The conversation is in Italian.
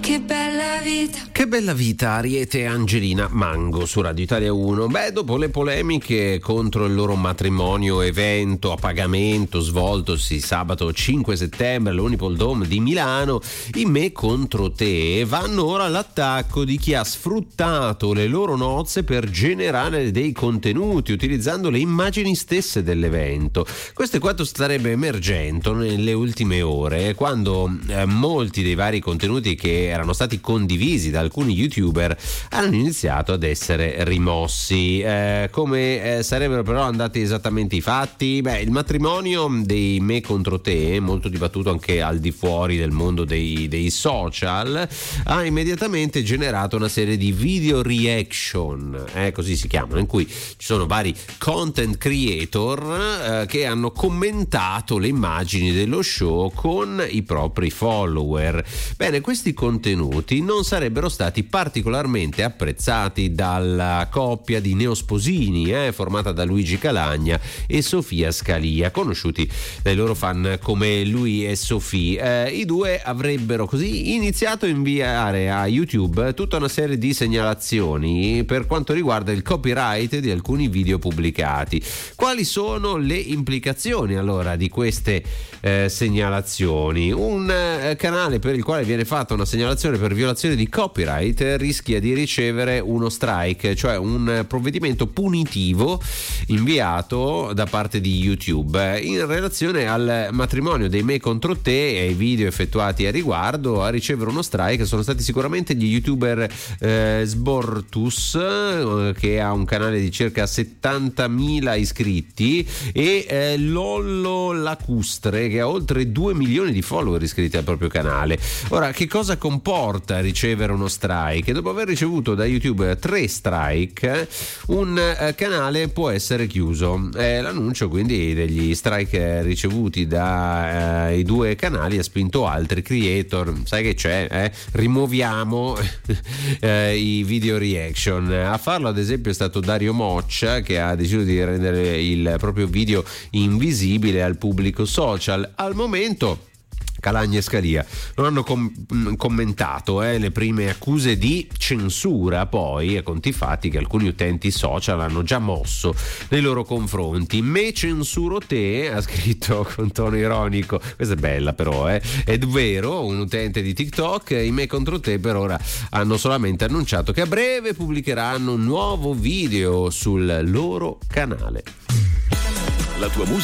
Che bella vita. Che bella vita, Ariete e Angelina Mango su Radio Italia 1. Dopo le polemiche contro il loro matrimonio evento a pagamento svoltosi sabato 5 settembre all'Unipol Dome di Milano, i Me contro te vanno ora all'attacco di chi ha sfruttato le loro nozze per generare dei contenuti utilizzando le immagini stesse dell'evento. Questo è quanto starebbe emergendo nelle ultime ore, quando molti dei vari contenuti che erano stati condivisi da alcuni youtuber hanno iniziato ad essere rimossi. Come sarebbero però andati esattamente i fatti? Il matrimonio dei Me contro te, molto dibattuto anche al di fuori del mondo dei social, ha immediatamente generato una serie di video reaction, così si chiamano, in cui ci sono vari content creator che hanno commentato le immagini dello show con i propri follower. Bene, questi contenuti non sarebbero stati particolarmente apprezzati dalla coppia di neosposini formata da Luigi Calagna e Sofia Scalia, conosciuti dai loro fan come lui e Sofì. I due avrebbero così iniziato a inviare a YouTube tutta una serie di segnalazioni per quanto riguarda il copyright di alcuni video pubblicati. Quali sono le implicazioni allora di queste segnalazioni? Un canale per il quale viene fatta una segnalazione per violazione di copyright rischia di ricevere uno strike, cioè un provvedimento punitivo inviato da parte di YouTube. In relazione al matrimonio dei Me contro te e ai video effettuati a riguardo, a ricevere uno strike sono stati sicuramente gli youtuber Sbortus, che ha un canale di circa 70.000 iscritti, e Lollo Lacustre, che ha oltre 2 milioni di follower iscritti al proprio canale. Ora, che cosa comporta ricevere uno strike? Dopo aver ricevuto da YouTube 3 strike, un canale può essere chiuso. L'annuncio quindi degli strike ricevuti dai 2 canali ha spinto altri creator, sai che c'è? Rimuoviamo i video reaction. A farlo ad esempio è stato Dario Moccia, che ha deciso di rendere il proprio video invisibile al pubblico social. Al momento Calagna e Scalia non hanno commentato le prime accuse di censura, poi a conti fatti che alcuni utenti social hanno già mosso nei loro confronti. Me censuro te, ha scritto con tono ironico, questa è bella però, è vero, un utente di TikTok. I Me contro te per ora hanno solamente annunciato che a breve pubblicheranno un nuovo video sul loro canale. La tua musica